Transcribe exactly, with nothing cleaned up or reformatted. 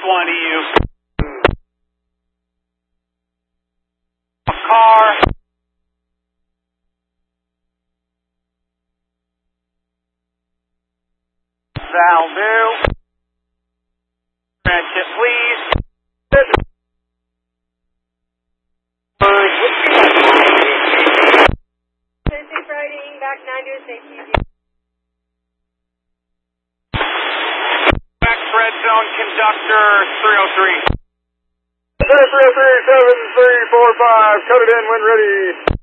one to you. Car. That'll do. Transit, please. Safety riding, back nine to safety. Back red zone, conductor three oh three. three oh three, seven three four five, cut it in when ready.